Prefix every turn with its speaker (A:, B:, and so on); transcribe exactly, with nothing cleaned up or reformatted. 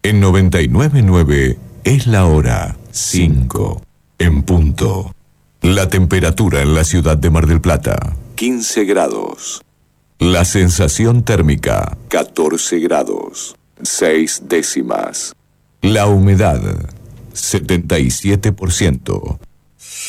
A: En noventa y nueve punto nueve es la hora cinco en punto. La temperatura en la ciudad de Mar del Plata, quince grados. La sensación térmica, catorce grados, seis décimas. La humedad, setenta y siete por ciento.